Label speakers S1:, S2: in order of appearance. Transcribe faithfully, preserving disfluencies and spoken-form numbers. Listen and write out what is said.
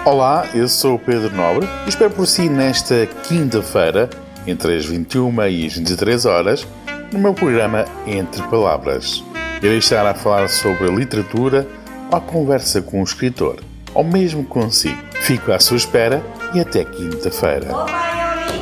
S1: Olá, eu sou o Pedro Nobre e espero por si nesta quinta-feira, entre as vinte e uma e as vinte e três horas, no meu programa Entre Palavras. Irei estar a falar sobre a literatura, ou a conversa com um escritor, ou mesmo consigo. Fico à sua espera e até quinta-feira.